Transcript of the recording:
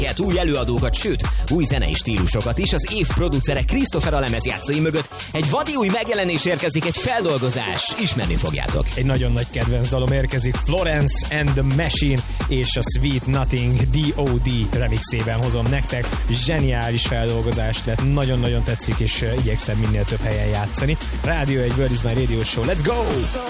új előadókat, sőt, új zenei stílusokat is. Az év producere Christopher a lemezjátszói mögött egy vadi új megjelenés érkezik, egy feldolgozás. Ismerni fogjátok. Egy nagyon nagy kedvenc dalom érkezik, Florence and the Machine és a Sweet Nothing D.O.D. remixében hozom nektek. Zseniális feldolgozás lett, nagyon-nagyon tetszik, és igyekszem minél több helyen játszani. Rádió egy World is my Radio Show. Let's go!